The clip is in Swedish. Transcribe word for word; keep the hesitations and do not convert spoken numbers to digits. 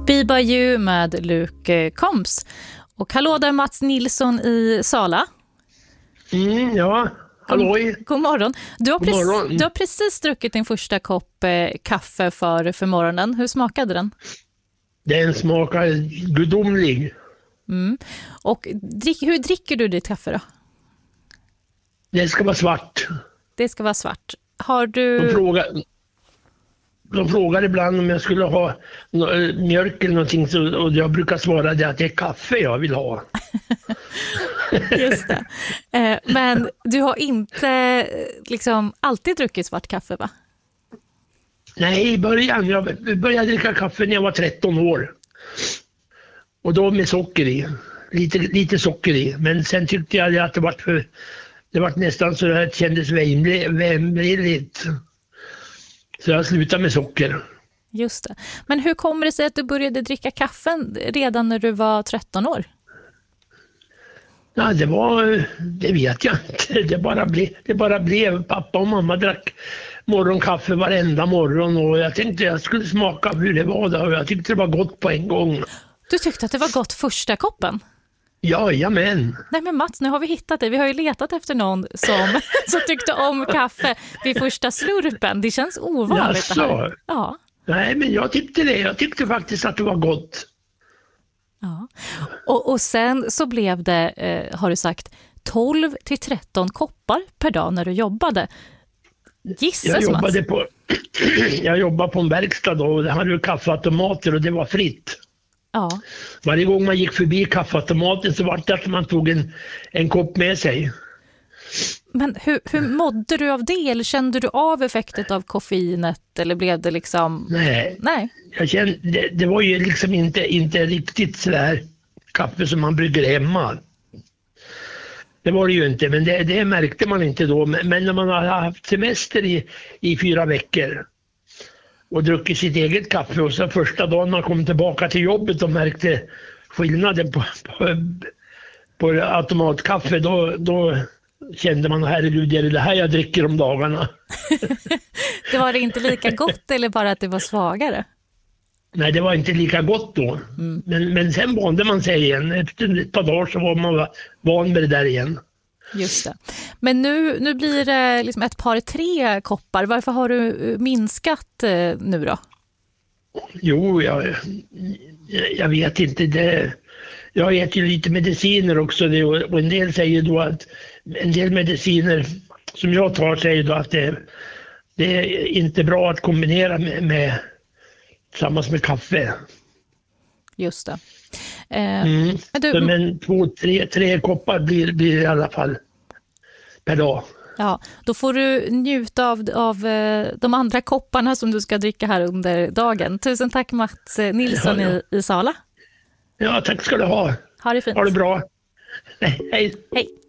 Be By You med Luke Combs. Och hallå där Mats Nilsson i Sala. Mm, ja, halloj. God, god morgon. Du har, god precis, morgon. Du har precis druckit din första kopp eh, kaffe för, för morgonen. Hur smakade den? Den smakar gudomlig. Mm. Och drick, hur dricker du ditt kaffe då? Det ska vara svart. Det ska vara svart. Har du... De frågar, de frågar ibland om jag skulle ha mjölk eller någonting, så, och jag brukar svara det att det är kaffe jag vill ha. Just det. Eh, men du har inte liksom alltid druckit svart kaffe, va? Nej, i början. Jag började dricka kaffe när jag var tretton år. Och då med socker i. Lite, lite socker i. Men sen tyckte jag att det var för... Det var nästan så att det kändes vämligt. Så jag slutade med socker. Just det. Men hur kommer det sig att du började dricka kaffe redan när du var tretton år? Ja, det var... Det vet jag inte. Det bara blev, det bara blev. Pappa och mamma drack morgonkaffe varenda morgon. Och jag tänkte jag skulle smaka hur det var då. Och jag tyckte det var gott på en gång. Du tyckte att det var gott första koppen? Jajamän. Nej men Mats, nu har vi hittat det. Vi har ju letat efter någon som, som tyckte om kaffe vid första slurpen. Det känns ovanligt. Jaså? Det här. Ja. Nej, men jag tyckte det. Jag tyckte faktiskt att det var gott. Ja. Och, och sen så blev det, eh, har du sagt, tolv till tretton koppar per dag när du jobbade. Gissas, jag jobbade Mats. på Jag jobbade på en verkstad då, och det hade ju kaffeautomater och det var fritt. Ja. Varje gång man gick förbi kaffeautomaten så var det att man tog en, en kopp med sig. Men hur, hur mådde du av det? Eller kände du av effektet av koffeinet? Eller blev det liksom... Nej, Nej. Jag kände, det, det var ju liksom inte, inte riktigt sådär kaffe som man brygger hemma. Det var det ju inte, men det, det märkte man inte då. Men, men när man har haft semester i, i fyra veckor och druckit sitt eget kaffe, och så första dagen man kom tillbaka till jobbet och märkte skillnaden på, på, på automatkaffe, då, då kände man, herregud, är det det här jag dricker om dagarna? Det var det inte lika gott eller bara att det var svagare? Nej, det var inte lika gott då. Mm. Men, men sen vande man sig igen. Efter ett par dagar så var man van med det där igen. Just det. Men nu, nu blir det liksom ett par tre koppar. Varför har du minskat nu då? Jo, jag, jag vet inte. Det, jag äter ju lite mediciner också. Det, och en del säger då att en del mediciner som jag tar säger då att det, det är inte bra att kombinera med, med tillsammans med kaffe. Just det. Eh, mm. men du, men två, tre, tre koppar blir, blir i alla fall per dag. Ja, då får du njuta av, av de andra kopparna som du ska dricka här under dagen. Tusen tack Mats Nilsson ja, ja. I, i Sala. Ja, tack ska du ha. Ha det fint. Ha det bra. Hej. Hej.